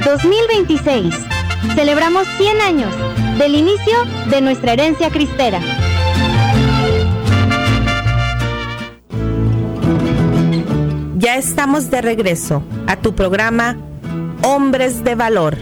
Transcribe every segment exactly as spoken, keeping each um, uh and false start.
dos mil veintiséis. Celebramos cien años del inicio de nuestra herencia cristera. Ya estamos de regreso a tu programa Hombres de Valor.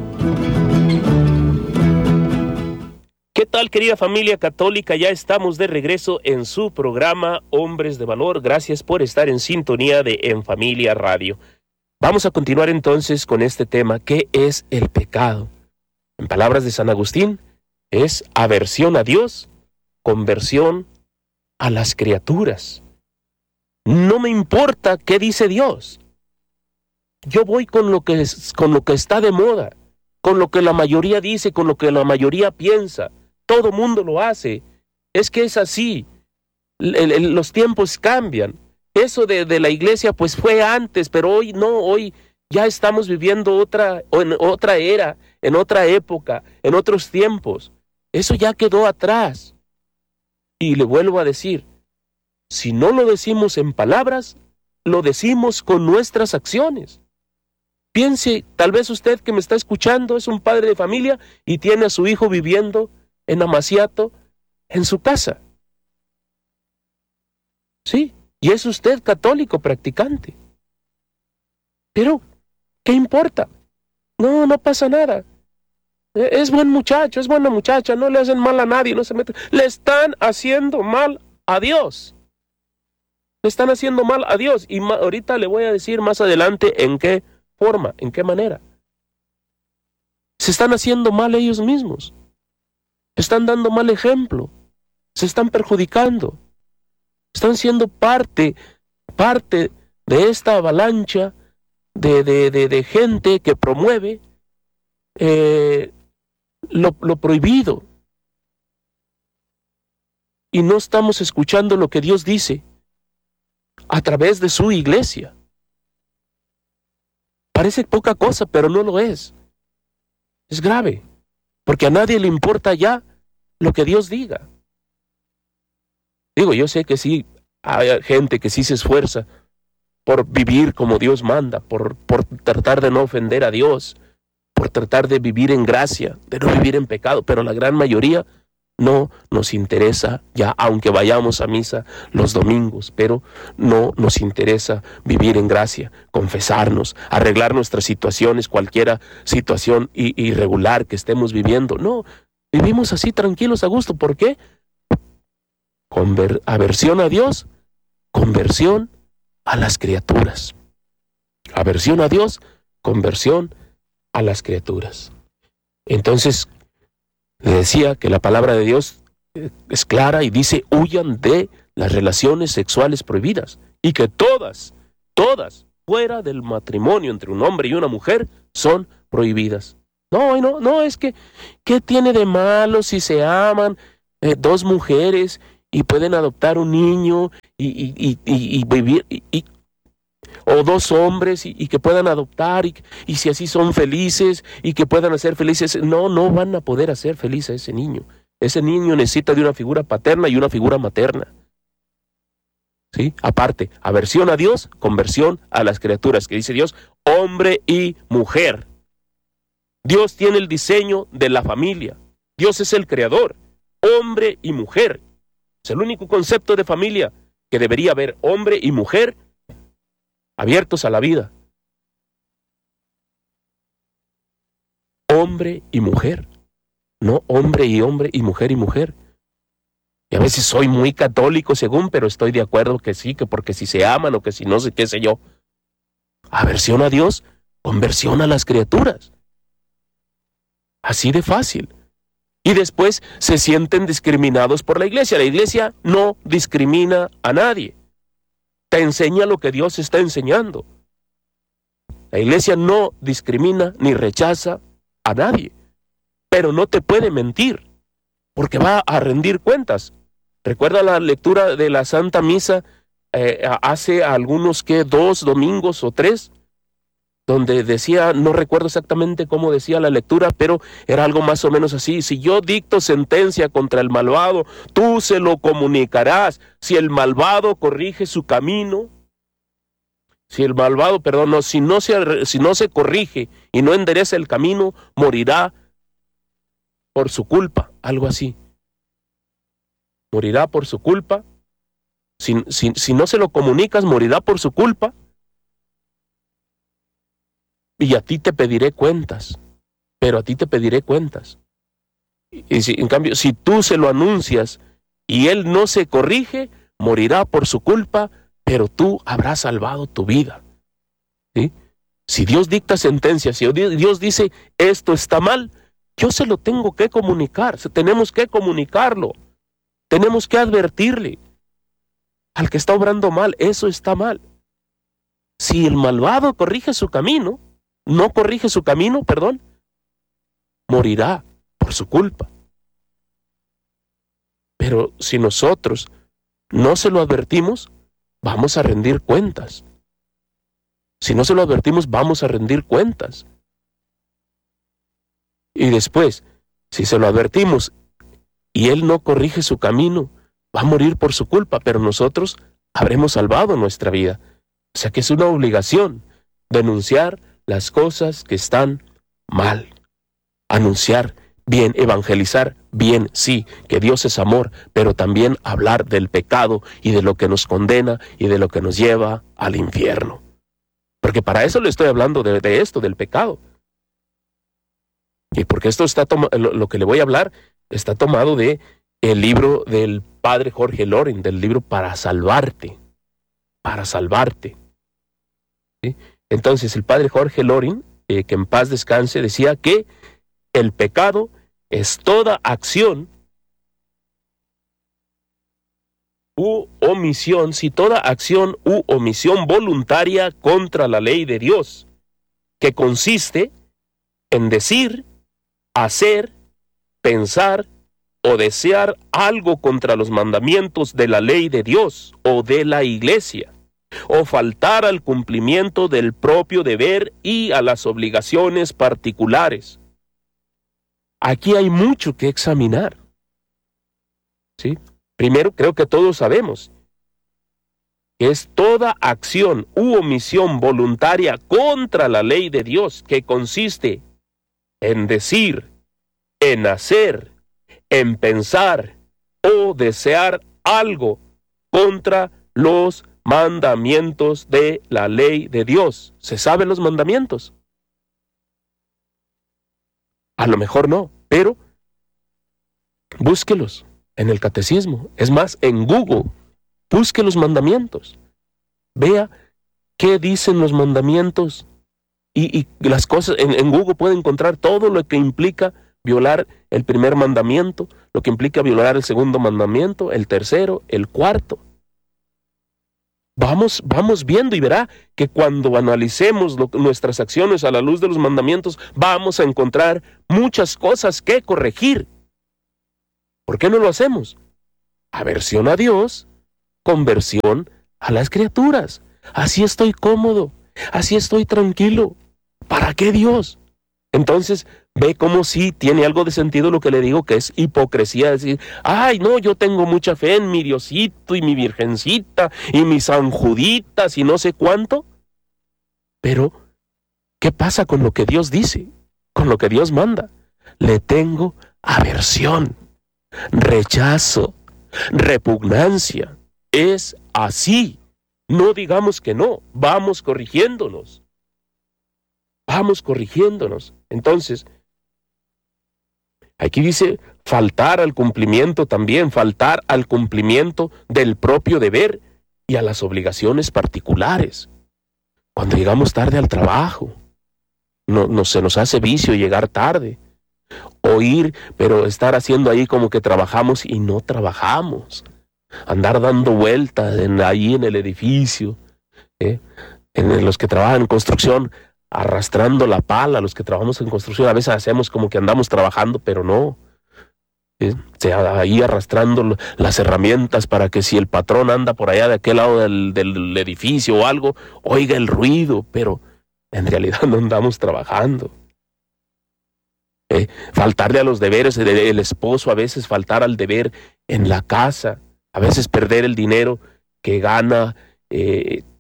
¿Qué tal, querida familia católica? Ya estamos de regreso en su programa Hombres de Valor. Gracias por estar en sintonía de En Familia Radio. Vamos a continuar entonces con este tema. ¿Qué es el pecado? En palabras de San Agustín, es aversión a Dios, conversión a las criaturas. No me importa qué dice Dios. Yo voy con lo que es, con lo que está de moda, con lo que la mayoría dice, con lo que la mayoría piensa. Todo mundo lo hace. Es que es así. El, el, los tiempos cambian. Eso de, de la iglesia pues fue antes, pero hoy no, hoy ya estamos viviendo otra, en otra era, en otra época, en otros tiempos. Eso ya quedó atrás. Y le vuelvo a decir, si no lo decimos en palabras, lo decimos con nuestras acciones. Piense, tal vez usted que me está escuchando es un padre de familia y tiene a su hijo viviendo en Amaciato, en su casa. Sí, y es usted católico practicante. Pero, ¿qué importa? No, no pasa nada. Es buen muchacho, es buena muchacha, no le hacen mal a nadie, no se meten. Le están haciendo mal a Dios. Le están haciendo mal a Dios. Y ma- ahorita le voy a decir más adelante en qué forma, en qué manera. Se están haciendo mal ellos mismos. Están dando mal ejemplo, se están perjudicando, están siendo parte, parte de esta avalancha de, de, de, de gente que promueve eh, lo, lo prohibido. Y no estamos escuchando lo que Dios dice a través de su iglesia. Parece poca cosa, pero no lo es. Es grave, porque a nadie le importa ya lo que Dios diga. Digo, yo sé que sí, hay gente que sí se esfuerza por vivir como Dios manda, por, por tratar de no ofender a Dios, por tratar de vivir en gracia, de no vivir en pecado, pero la gran mayoría no nos interesa ya, aunque vayamos a misa los domingos, pero no nos interesa vivir en gracia, confesarnos, arreglar nuestras situaciones, cualquier situación irregular que estemos viviendo. No, vivimos así tranquilos a gusto. ¿Por qué? Conver- aversión a Dios, conversión a las criaturas. Aversión a Dios, conversión a las criaturas. Entonces, le decía que la palabra de Dios es clara y dice, huyan de las relaciones sexuales prohibidas, y que todas, todas, fuera del matrimonio entre un hombre y una mujer, son prohibidas. No, no, no, es que, ¿qué tiene de malo si se aman eh, dos mujeres y pueden adoptar un niño y, y, y, y, y vivir, y, y, o dos hombres y, y que puedan adoptar y, y si así son felices y que puedan hacer felices? No, no van a poder hacer feliz a ese niño. Ese niño necesita de una figura paterna y una figura materna. ¿Sí? Aparte, aversión a Dios, conversión a las criaturas, que dice Dios, hombre y mujer. Dios tiene el diseño de la familia. Dios es el creador, hombre y mujer. Es el único concepto de familia que debería haber, hombre y mujer abiertos a la vida. Hombre y mujer, no hombre y hombre y mujer y mujer. Y a veces soy muy católico según, pero estoy de acuerdo que sí, que porque si se aman o que si no sé qué sé yo. Aversión a Dios, conversión a las criaturas. Así de fácil. Y después se sienten discriminados por la iglesia. La iglesia no discrimina a nadie. Te enseña lo que Dios está enseñando. La iglesia no discrimina ni rechaza a nadie. Pero no te puede mentir, porque va a rendir cuentas. Recuerda la lectura de la Santa Misa eh, hace algunos, ¿qué? Dos domingos o tres, donde decía, no recuerdo exactamente cómo decía la lectura, pero era algo más o menos así: si yo dicto sentencia contra el malvado, tú se lo comunicarás. Si el malvado corrige su camino, si el malvado, perdón, no, si no se, si no se corrige y no endereza el camino, morirá por su culpa, algo así. Morirá por su culpa. Si, si, si no se lo comunicas, morirá por su culpa. Y a ti te pediré cuentas. Pero a ti te pediré cuentas. Y si, en cambio, si tú se lo anuncias y él no se corrige, morirá por su culpa, pero tú habrás salvado tu vida. ¿Sí? Si Dios dicta sentencias, si Dios dice esto está mal, yo se lo tengo que comunicar, tenemos que comunicarlo, tenemos que advertirle al que está obrando mal, eso está mal. Si el malvado corrige su camino, no corrige su camino, perdón, morirá por su culpa. Pero si nosotros no se lo advertimos, vamos a rendir cuentas. Si no se lo advertimos, vamos a rendir cuentas. Y después, si se lo advertimos y él no corrige su camino, va a morir por su culpa, pero nosotros habremos salvado nuestra vida. O sea que es una obligación denunciar las cosas que están mal. Anunciar bien, evangelizar bien, sí, que Dios es amor, pero también hablar del pecado y de lo que nos condena y de lo que nos lleva al infierno. Porque para eso le estoy hablando de, de esto, del pecado. Y porque esto está toma, lo, lo que le voy a hablar está tomado de el libro del padre Jorge Loring, del libro Para Salvarte. Para Salvarte. ¿Sí? Entonces el padre Jorge Loring, eh, que en paz descanse, decía que el pecado es toda acción u omisión, si toda acción u omisión voluntaria contra la ley de Dios, que consiste en decir, hacer, pensar o desear algo contra los mandamientos de la ley de Dios o de la iglesia, o faltar al cumplimiento del propio deber y a las obligaciones particulares. Aquí hay mucho que examinar. ¿Sí? Primero, creo que todos sabemos que es toda acción u omisión voluntaria contra la ley de Dios que consiste en decir, en hacer, en pensar o desear algo contra los mandamientos de la ley de Dios. ¿Se saben los mandamientos? A lo mejor no, pero búsquelos en el catecismo. Es más, en Google, busque los mandamientos. Vea qué dicen los mandamientos. Y, y las cosas, en, en Google puede encontrar todo lo que implica violar el primer mandamiento, lo que implica violar el segundo mandamiento, el tercero, el cuarto. Vamos, vamos viendo y verá que cuando analicemos lo, nuestras acciones a la luz de los mandamientos, vamos a encontrar muchas cosas que corregir. ¿Por qué no lo hacemos? Aversión a Dios, conversión a las criaturas. Así estoy cómodo, así estoy tranquilo. ¿Para qué Dios? Entonces, ve cómo sí tiene algo de sentido lo que le digo, que es hipocresía, decir, ay, no, yo tengo mucha fe en mi Diosito y mi Virgencita y mis San Juditas y no sé cuánto. Pero, ¿qué pasa con lo que Dios dice? Con lo que Dios manda. Le tengo aversión, rechazo, repugnancia. Es así. No digamos que no, vamos corrigiéndonos. Vamos corrigiéndonos. Entonces, aquí dice faltar al cumplimiento también, faltar al cumplimiento del propio deber y a las obligaciones particulares. Cuando llegamos tarde al trabajo, no, no se nos hace vicio llegar tarde. O ir, pero estar haciendo ahí como que trabajamos y no trabajamos. Andar dando vueltas en, ahí en el edificio. ¿eh? En los que trabajan en construcción, arrastrando la pala. Los que trabajamos en construcción a veces hacemos como que andamos trabajando, pero no. ¿eh? O sea, ahí arrastrando las herramientas para que si el patrón anda por allá de aquel lado del, del edificio o algo, oiga el ruido, pero en realidad no andamos trabajando. ¿eh? Faltarle a los deberes del esposo, a veces faltar al deber en la casa, a veces perder el dinero que gana eh,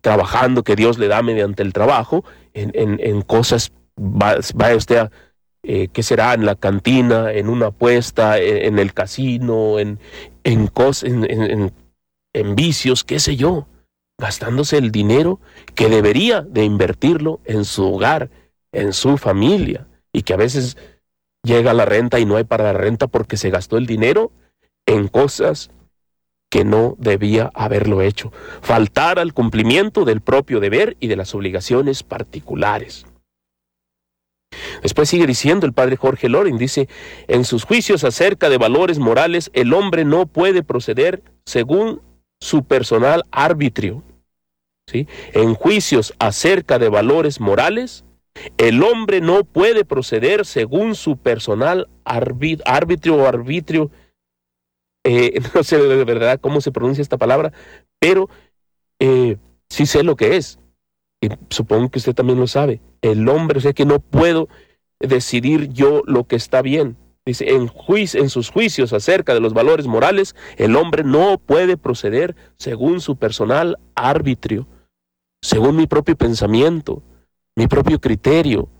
trabajando, que Dios le da mediante el trabajo, en, en, en cosas, vaya va usted a, eh, ¿qué será? En la cantina, en una apuesta, en, en el casino, en, en, cos, en, en, en, en vicios, qué sé yo, gastándose el dinero que debería de invertirlo en su hogar, en su familia, y que a veces llega la renta y no hay para la renta porque se gastó el dinero en cosas que no debía haberlo hecho. Faltar al cumplimiento del propio deber y de las obligaciones particulares. Después sigue diciendo el padre Jorge Loring, dice, en sus juicios acerca de valores morales, el hombre no puede proceder según su personal arbitrio. ¿Sí? En juicios acerca de valores morales, el hombre no puede proceder según su personal arbit- arbitrio o arbitrio. Eh, no sé de verdad cómo se pronuncia esta palabra, pero eh, sí sé lo que es. Y supongo que usted también lo sabe. El hombre, o sea que no puedo decidir yo lo que está bien. Dice, en, juicio, en sus juicios acerca de los valores morales, el hombre no puede proceder según su personal arbitrio, según mi propio pensamiento, mi propio criterio.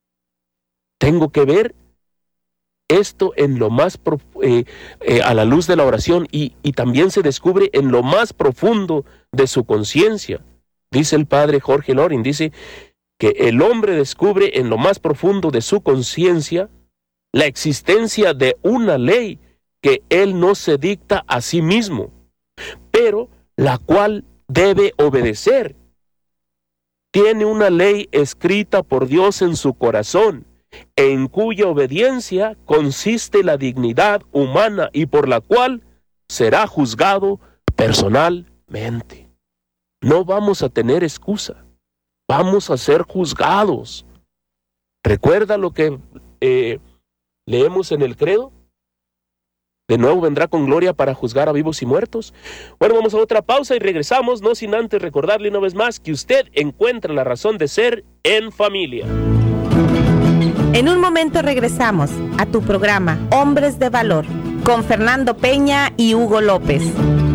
Tengo que ver esto en lo más eh, eh, a la luz de la oración y, y también se descubre en lo más profundo de su conciencia. Dice el padre Jorge Loring, dice que el hombre descubre en lo más profundo de su conciencia la existencia de una ley que él no se dicta a sí mismo, pero la cual debe obedecer. Tiene una ley escrita por Dios en su corazón, en cuya obediencia consiste la dignidad humana y por la cual será juzgado personalmente. No vamos a tener excusa, vamos a ser juzgados. ¿Recuerda lo que eh, leemos en el credo? De nuevo vendrá con gloria para juzgar a vivos y muertos. Bueno, vamos a otra pausa y regresamos, no sin antes recordarle una vez más que usted encuentra la razón de ser en familia. En un momento regresamos a tu programa Hombres de Valor con Fernando Peña y Hugo López.